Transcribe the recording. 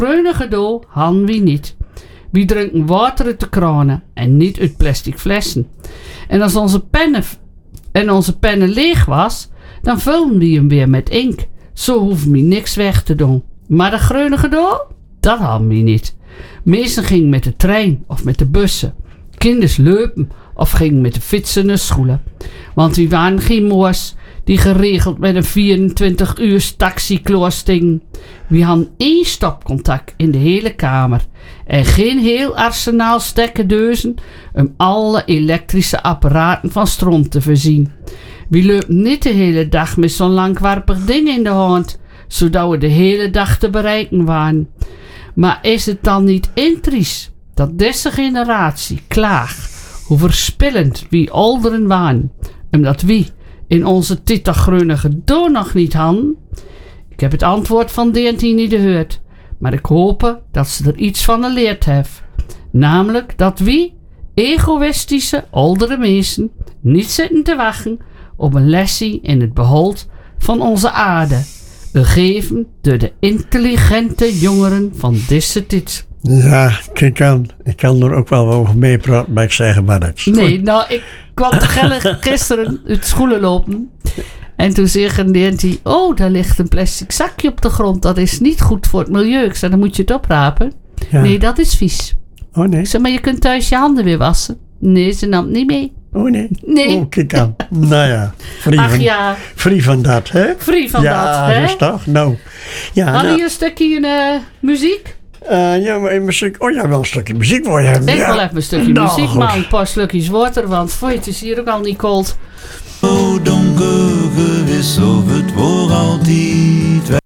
groene cadeau hadden we niet. We drinken water uit de kranen en niet uit plastic flessen. En als onze pennen leeg was, dan vulden we hem weer met inkt. Zo hoeven we niks weg te doen. Maar de groene cadeau, dat hadden we niet. Meesten gingen met de trein of met de bussen. Kinders lopen of gingen met de fietsen naar school. Want we waren geen moers die geregeld met een 24 uur taxi kloostingen. We hadden 1 stopcontact in de hele kamer. En geen heel arsenaal stekkerdeuzen om alle elektrische apparaten van stroom te voorzien. We lopen niet de hele dag met zo'n langwarpig ding in de hand, zodat we de hele dag te bereiken waren. Maar is het dan niet intries dat deze generatie klaagt hoe verspillend wie ouderen waren, omdat wie in onze tijd groene cadeau nog niet hadden? Ik heb het antwoord van DNT niet gehoord, maar ik hoop dat ze er iets van geleerd heeft. Namelijk dat wie, egoïstische oudere mensen, niet zitten te wachten op een lesje in het behoud van onze aarde, gegeven door de intelligente jongeren van deze tijd. Ja, ik kan er ook wel over meepraten, maar ik zeg maar niks. Nee, nou, ik kwam toevallig gisteren uit school lopen. En toen zeggen die, oh, daar ligt een plastic zakje op de grond. Dat is niet goed voor het milieu. Ik zei, dan moet je het oprapen. Ja. Nee, dat is vies. Oh nee. Ik zei, maar je kunt thuis je handen weer wassen. Nee, ze nam het niet mee. Oh nee. Nee. Oh, kijk aan. Nou ja. Free van dat, hè? Free van dat, hè? Ja, dat is toch? Nou. Ja, hadden je een stukje muziek? Ja, maar muziek. Oh ja, wel een stukje muziek voor je hebben. Ik wil even een stukje muziek, goed. maar een paar slukjes water, want voor het is hier ook al niet koud. Donker gewis of het wordt altijd